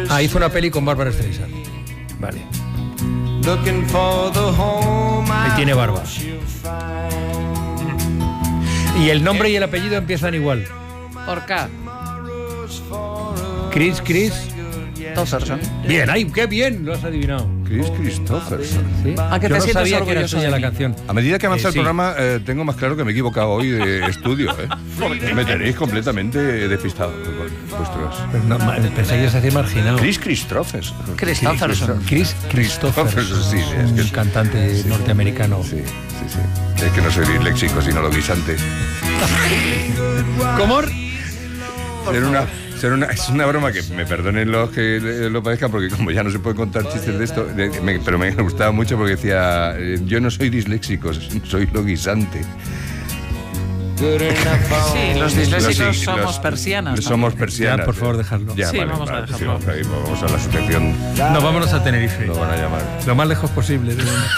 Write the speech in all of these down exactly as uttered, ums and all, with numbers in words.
Ah, hizo una peli con Bárbara Streisand. Vale. Ahí tiene barba. Y el nombre y el apellido empiezan igual. Por K. Chris, Chris. Christopherson. Bien, ay, qué bien, lo has adivinado. Chris Christopherson. ¿Sí? ¿A qué Yo te no sientes sabía que era orgulloso suya de la mí? canción. A medida que avanza Eh, el sí. programa, eh, tengo más claro que me he equivocado hoy de estudio, ¿eh? Me tenéis completamente despistado con vuestros... Pero no, ma- pensé que ibas a decir marginado. Chris Christopherson. Christopherson. Chris Christopherson, Sí, es que un es- cantante sí, norteamericano. Sí, sí, sí. Es que no soy disléxico, sino lo guisante. ¿Cómo? Ser una, ser una, es una broma que me perdonen los que eh, lo padezcan, porque como ya no se pueden contar chistes de esto, de- me- pero me gustaba mucho porque decía, eh, yo no soy disléxico, soy lo guisante. Sí, los disléxicos Los- somos los- persianas. Somos persianas. Ya, por favor, dejadlo. Ya, Sí, vale, vamos a vale, dejarlo. sí, vamos, a, vamos a la asociación, No, vámonos a Tenerife. lo van a llamar. Lo más lejos posible.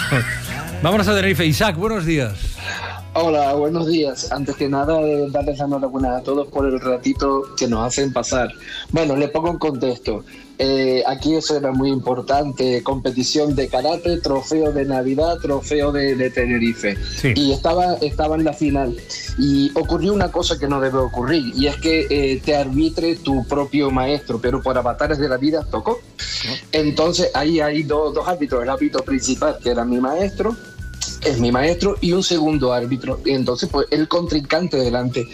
Vámonos a Tenerife. Isaac, buenos días. Hola, buenos días. Antes que nada, eh, darles la enhorabuena a todos por el ratito que nos hacen pasar. Bueno, le pongo en contexto. Eh, aquí eso era muy importante, competición de karate, trofeo de Navidad, trofeo de, de Tenerife. Sí. Y estaba, estaba en la final. Y ocurrió una cosa que no debe ocurrir, y es que eh, te arbitre tu propio maestro, pero por avatares de la vida tocó. Entonces ahí hay do- dos árbitros, el árbitro principal, que era mi maestro, es mi maestro, y un segundo árbitro. Y entonces, pues, el contrincante delante.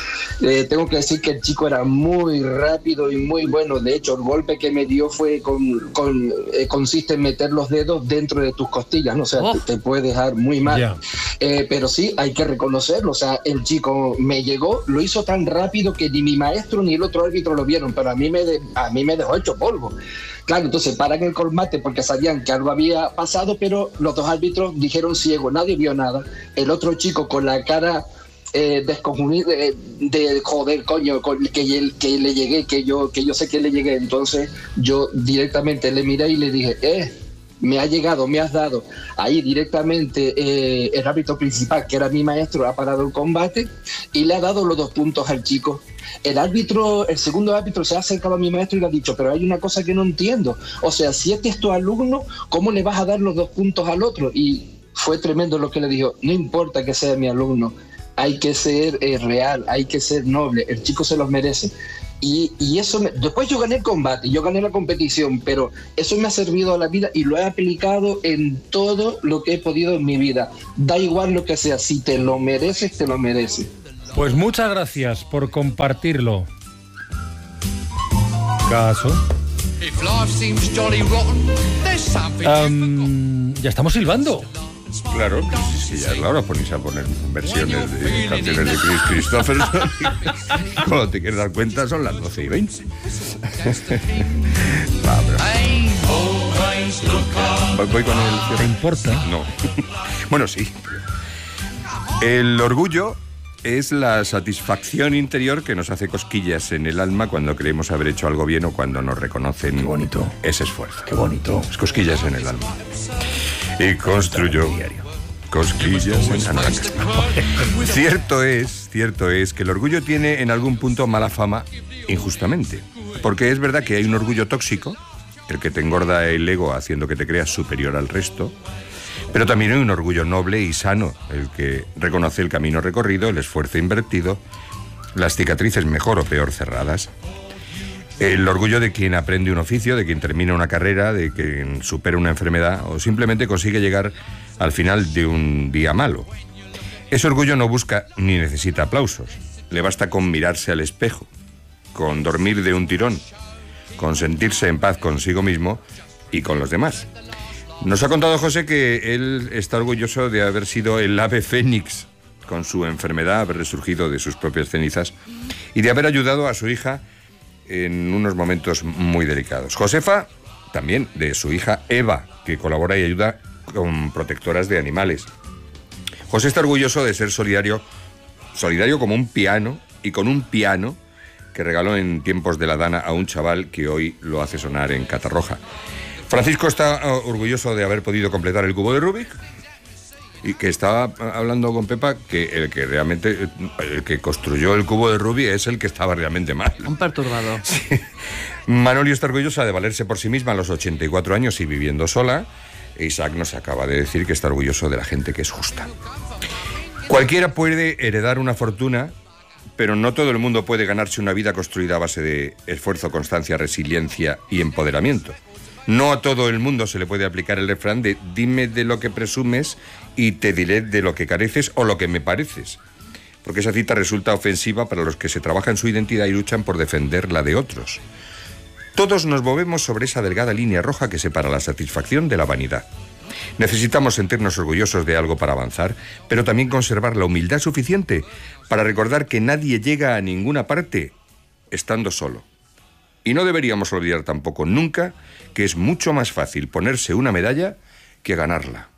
Eh, tengo que decir que el chico era muy rápido y muy bueno. De hecho, el golpe que me dio fue con, con eh, consiste en meter los dedos dentro de tus costillas, ¿no? O sea, Oh. te, te puede dejar muy mal. Ya. Eh, pero sí, hay que reconocerlo. O sea, el chico me llegó, lo hizo tan rápido que ni mi maestro ni el otro árbitro lo vieron, pero a mí me, de- a mí me dejó hecho polvo. Claro, entonces paran el combate porque sabían que algo había pasado, pero los dos árbitros dijeron ciego, nadie vio nada. El otro chico con la cara eh, descomunida de, de joder, coño, con, que, él- que le llegué, que yo, que yo sé que le llegué. Entonces yo directamente le miré y le dije, eh, me ha llegado, me has dado. Ahí directamente eh, el árbitro principal, que era mi maestro, ha parado el combate y le ha dado los dos puntos al chico. El árbitro, el segundo árbitro se ha acercado a mi maestro y le ha dicho, pero hay una cosa que no entiendo. O sea, si este es tu alumno, ¿cómo le vas a dar los dos puntos al otro? Y fue tremendo lo que le dijo, no importa que sea mi alumno, hay que ser eh, real, hay que ser noble, el chico se los merece. Y, y eso, me, después yo gané el combate, yo gané la competición, pero eso me ha servido a la vida y lo he aplicado en todo lo que he podido en mi vida. Da igual lo que sea, si te lo mereces, te lo mereces. Pues muchas gracias por compartirlo. Caso. Um, ya estamos silbando. Claro, pues, sí, ya es la hora, ponéis a poner versiones de canciones de Chris Christopherson. Cuando te quieres dar cuenta son las doce y veinte. Va, pero- voy, voy con el ¿Te cierre. importa? No. Bueno, sí. El orgullo es la satisfacción interior que nos hace cosquillas en el alma cuando creemos haber hecho algo bien o cuando nos reconocen Qué bonito. ese esfuerzo. Qué bonito. Las cosquillas en el alma. Y construyó cosquillas en la naranja. Cierto es, cierto es que el orgullo tiene en algún punto mala fama injustamente. Porque es verdad que hay un orgullo tóxico, el que te engorda el ego haciendo que te creas superior al resto. Pero también hay un orgullo noble y sano, el que reconoce el camino recorrido, el esfuerzo invertido, las cicatrices mejor o peor cerradas. El orgullo de quien aprende un oficio, de quien termina una carrera, de quien supera una enfermedad o simplemente consigue llegar al final de un día malo. Ese orgullo no busca ni necesita aplausos. Le basta con mirarse al espejo, con dormir de un tirón, con sentirse en paz consigo mismo y con los demás. Nos ha contado José que él está orgulloso de haber sido el ave fénix con su enfermedad, haber resurgido de sus propias cenizas y de haber ayudado a su hija en unos momentos muy delicados. Josefa, también de su hija Eva, que colabora y ayuda con protectoras de animales. José está orgulloso de ser solidario, solidario como un piano y con un piano que regaló en tiempos de la Dana a un chaval que hoy lo hace sonar en Catarroja. Francisco está orgulloso de haber podido completar el cubo de Rubik. Y que estaba hablando con Pepa que el que realmente, el que construyó el cubo de Rubik es el que estaba realmente mal. Un perturbado. Sí. Manolio está orgullosa de valerse por sí misma a los ochenta y cuatro años y viviendo sola. Isaac nos acaba de decir que está orgulloso de la gente que es justa. Cualquiera puede heredar una fortuna, pero no todo el mundo puede ganarse una vida construida a base de esfuerzo, constancia, resiliencia y empoderamiento. No a todo el mundo se le puede aplicar el refrán de dime de lo que presumes y te diré de lo que careces o lo que me pareces. Porque esa cita resulta ofensiva para los que se trabajan su identidad y luchan por defender la de otros. Todos nos movemos sobre esa delgada línea roja que separa la satisfacción de la vanidad. Necesitamos sentirnos orgullosos de algo para avanzar, pero también conservar la humildad suficiente para recordar que nadie llega a ninguna parte estando solo. Y no deberíamos olvidar tampoco nunca que es mucho más fácil ponerse una medalla que ganarla.